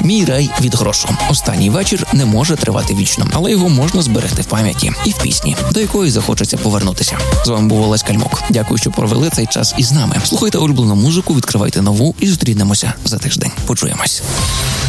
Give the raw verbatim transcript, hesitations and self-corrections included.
«Мій рай від грошу». Останній вечір не може тривати вічно, але його можна зберегти в пам'яті і в пісні, до якої захочеться повернутися. З вами був Олесь Кальмук. Дякую, що провели цей час із нами. Слухайте улюблену музику, відкривайте нову і зустрінемося за тиждень. Почуємось.